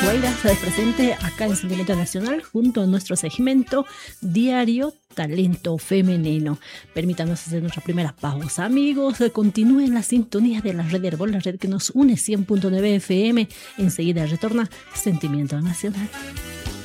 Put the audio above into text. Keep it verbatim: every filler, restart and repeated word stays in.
Guaira se presente acá en Sentimiento Nacional junto a nuestro segmento diario Talento Femenino. Permítanos hacer nuestra primera pausa, amigos. Continúen la sintonía de la red de Herbol, la red que nos une cien punto nueve F M. Enseguida retorna Sentimiento Nacional.